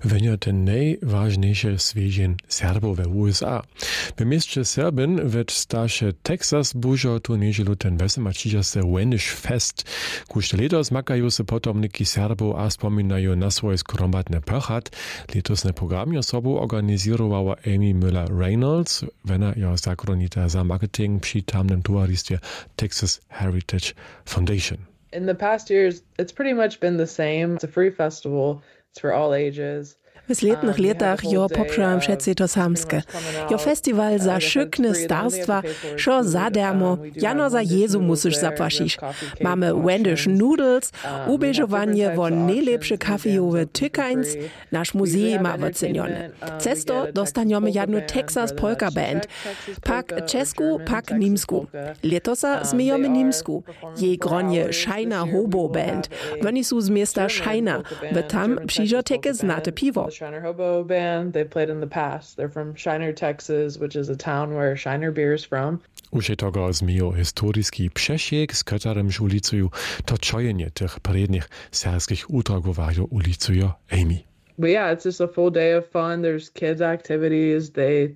Wenio ten najważniejszy zwierzeń Serbów w USA. W mieście Serbin wird starsze Texas bužo tu niedzielu ten wesem a se Wendish Fest. Kuż letos makają se potomniki Serbów a spominają na swoje skromatne pachat. Letosne programy osobą organizowała Amy Müller-Reynolds, wena ja zakronita za marketing przy tamnym towarzystwie Texas Heritage Foundation. In the past years, it's pretty much been the same. It's a free festival. It's for all ages. W sletnych latach jo poprzałem wszyscy to samskie. Jo festiwal za szykne starstwa, szo zadermo, jano za Jezu musisz zapłacić. Mamy Wendish Noodles, ubeżowanie von najlepsze kafejowe tykańc, nasz muzej ma wycenione. Cesto dostaniemy jednu Texas Polka Band, pak czesku, pak nimsku. Letosa zmiejemy nimsku, je gronie Shiner Hobo Band. Oni są z miasta Shiner, by tam przyjdzie takie znate piwo. Shiner Hobo Band. They played in the past. They're from Shiner, Texas, which is a town where Shiner beer is from. Uže togo zmijo historiski przesiek, z którym ulicują to czojenie tych prednych serbskich utargowają ulicują Amy. But yeah, it's just a full day of fun. There's kids activities. They